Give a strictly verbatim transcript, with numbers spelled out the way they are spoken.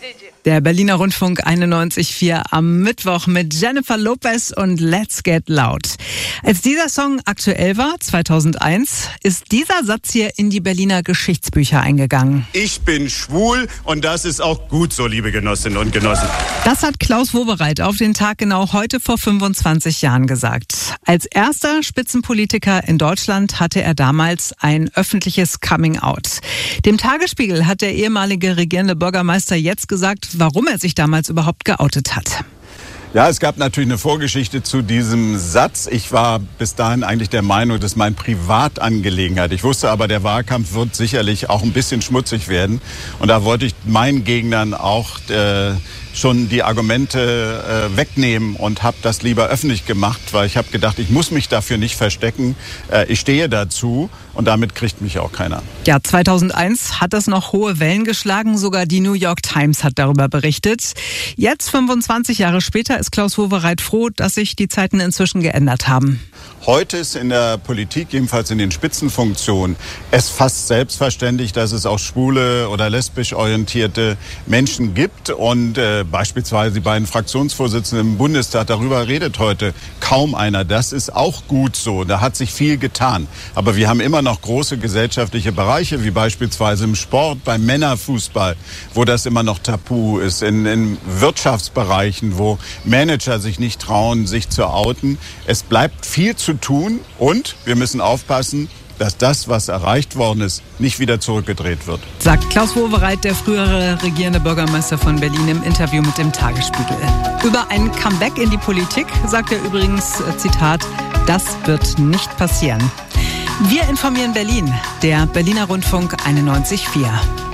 Der Berliner Rundfunk einundneunzig Komma vier am Mittwoch mit Jennifer Lopez und Let's Get Loud. Als dieser Song aktuell war, zweitausendeins, ist dieser Satz hier in die Berliner Geschichtsbücher eingegangen. Ich bin schwul und das ist auch gut so, liebe Genossinnen und Genossen. Das hat Klaus Wowereit auf den Tag genau heute vor fünfundzwanzig Jahren gesagt. Als erster Spitzenpolitiker in Deutschland hatte er damals ein öffentliches Coming-out. Dem Tagesspiegel hat der ehemalige regierende Bürgermeister jetzt gesagt, warum er sich damals überhaupt geoutet hat. Ja, es gab natürlich eine Vorgeschichte zu diesem Satz. Ich war bis dahin eigentlich der Meinung, das ist meine Privatangelegenheit. Ich wusste aber, der Wahlkampf wird sicherlich auch ein bisschen schmutzig werden. Und da wollte ich meinen Gegnern auch äh, schon die Argumente äh, wegnehmen und habe das lieber öffentlich gemacht, weil ich habe gedacht, ich muss mich dafür nicht verstecken. Äh, ich stehe dazu und damit kriegt mich auch keiner. Ja, zweitausendeins hat das noch hohe Wellen geschlagen. Sogar die New York Times hat darüber berichtet. Jetzt, fünfundzwanzig Jahre später, ist Klaus Wowereit froh, dass sich die Zeiten inzwischen geändert haben. Heute ist in der Politik, jedenfalls in den Spitzenfunktionen, es fast selbstverständlich, dass es auch schwule oder lesbisch orientierte Menschen gibt. Und äh, beispielsweise die beiden Fraktionsvorsitzenden im Bundestag, darüber redet heute kaum einer. Das ist auch gut so. Da hat sich viel getan. Aber wir haben immer noch große gesellschaftliche Bereiche, wie beispielsweise im Sport, beim Männerfußball, wo das immer noch tabu ist. In, in Wirtschaftsbereichen, wo Manager sich nicht trauen, sich zu outen. Es bleibt viel zu tun und wir müssen aufpassen, dass das, was erreicht worden ist, nicht wieder zurückgedreht wird. Sagt Klaus Wowereit, der frühere regierende Bürgermeister von Berlin, im Interview mit dem Tagesspiegel. Über ein Comeback in die Politik sagt er übrigens, Zitat, das wird nicht passieren. Wir informieren Berlin, der Berliner Rundfunk einundneunzig Komma vier.